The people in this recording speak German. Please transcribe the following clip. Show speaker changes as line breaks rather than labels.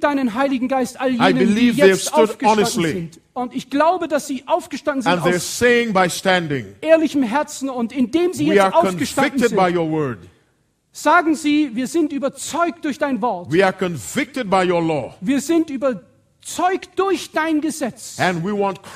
deinen Heiligen Geist all
I
jenen, die
believe they've
jetzt
stood
aufgestanden
honestly.
sind. Und ich glaube, dass sie aufgestanden sind
And they're
aus
saying by standing,
ehrlichem Herzen. Und indem sie
we
jetzt
are
aufgestanden
convicted by
sind,
your word.
sagen sie, wir sind überzeugt durch dein Wort.
We are convicted by your law.
Wir sind überzeugt durch dein Gesetz.
And we want